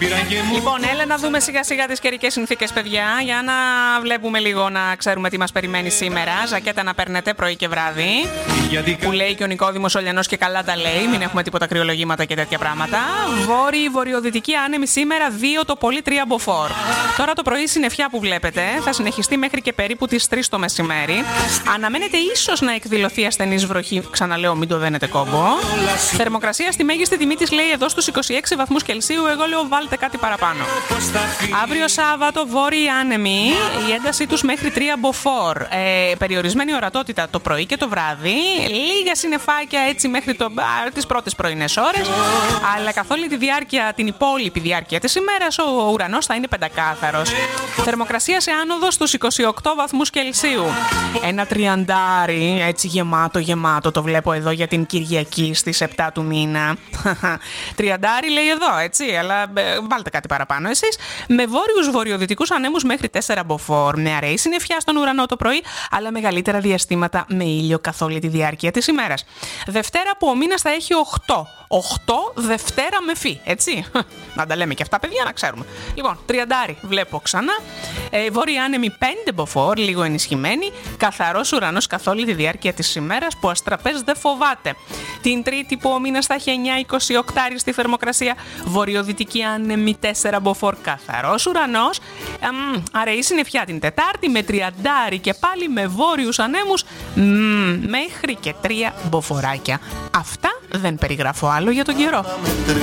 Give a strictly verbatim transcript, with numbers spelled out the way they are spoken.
Λοιπόν, έλα να δούμε σιγά σιγά τις καιρικές συνθήκες, παιδιά, για να βλέπουμε λίγο, να ξέρουμε τι μας περιμένει σήμερα. Ζακέτα να παίρνετε πρωί και βράδυ. Που λέει και ο Νικόδημος Ολιανός και καλά τα λέει, μην έχουμε τίποτα κρυολογήματα και τέτοια πράγματα. Βόρειοι, βορειοδυτική άνεμη σήμερα, δύο το πολύ τρία μποφόρ. Τώρα το πρωί συννεφιά που βλέπετε θα συνεχιστεί μέχρι και περίπου τις τρεις το μεσημέρι. Αναμένεται ίσως να εκδηλωθεί ασθενής βροχή, ξαναλέω μην το δένετε κόμπο. Θερμοκρασία στη μέγιστη τιμή της λέει εδώ στους είκοσι έξι βαθμούς Κελσίου, εγώ λέω βάλτε κάτι παραπάνω. Αύριο Σάββατο βόρειοι άνεμοι, η έντασή τους μέχρι τρία μποφόρ. Ε, περιορισμένη ορατότητα το πρωί και το βράδυ, λίγα συννεφάκια έτσι μέχρι το, α, τις πρώτες πρωινές ώρες, αλλά καθ' όλη τη διάρκεια, την υπόλοιπη διάρκεια της ημέρας, ο ουρανός θα είναι πεντακάθαρος. Θερμοκρασία σε άνοδο στους είκοσι οκτώ βαθμούς Κελσίου. Ένα τριαντάρι, έτσι γεμάτο γεμάτο, το βλέπω εδώ για την Κυριακή στις επτά του μήνα. Τριαντάρι λέει εδώ, έτσι, αλλά ε, βάλτε κάτι παραπάνω εσείς. Με βόρειους βορειοδυτικούς ανέμους μέχρι τέσσερα μποφόρ. Με αραιή συννεφιά στον ουρανό το πρωί, αλλά μεγαλύτερα διαστήματα με ήλιο καθ' όλη τη διάρκεια της ημέρας. Δευτέρα που ο μήνας θα έχει οκτώ. οκτώ Δευτέρα με φι, έτσι. Να τα λέμε και αυτά, παιδιά, να ξέρουμε. Λοιπόν, τριαντάρι βλέπω ξανά. Ε, βόρειοι άνεμοι πέντε μποφόρ, λίγο ενισχυμένοι. Καθαρός ουρανός καθ' όλη τη διάρκεια της ημέρας που αστραπές δεν φοβάται. Την Τρίτη που ο μήνας θα έχει εννιά είκοσι οκτώ στη θερμοκρασία. Βορειοδυτική άνεμη τέσσερα μποφόρ, καθαρός ουρανός. Εμ, αραιή συννεφιά την Τετάρτη με τριαντάρι και πάλι με βόρειους ανέμους μ, μέχρι και τρία μποφόρ. Αυτά δεν περιγράφω άλλο για τον καιρό.